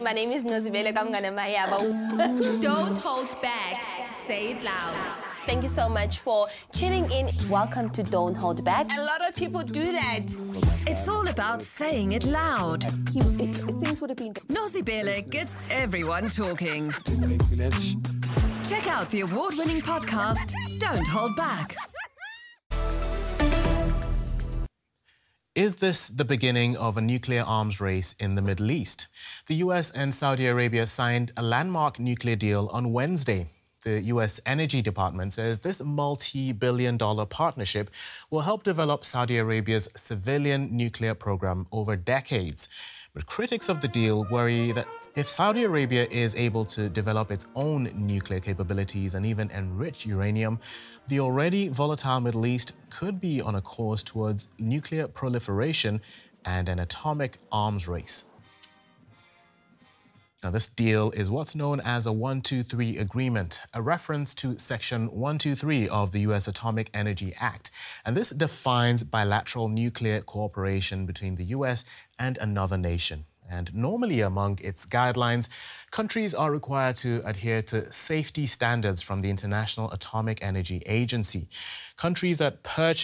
My name is Nozibele Kamganamaya. Don't hold back. Say it loud. Thank you so much for tuning in. Welcome to Don't Hold Back. A lot of people do that. It's all about saying it loud. Things would have been... Nozibele gets everyone talking. Check out the award-winning podcast, Don't Hold Back. Is this the beginning of a nuclear arms race in the Middle East? The US and Saudi Arabia signed a landmark nuclear deal on Wednesday. The US Energy Department says this multi-billion-dollar partnership will help develop Saudi Arabia's civilian nuclear program over decades. But critics of the deal worry that if Saudi Arabia is able to develop its own nuclear capabilities and even enrich uranium, the already volatile Middle East could be on a course towards nuclear proliferation and an atomic arms race. Now, this deal is what's known as a 123 agreement, a reference to Section 123 of the U.S. Atomic Energy Act. And this defines bilateral nuclear cooperation between the U.S. and another nation. And normally among its guidelines, countries are required to adhere to safety standards from the International Atomic Energy Agency. Countries that purchase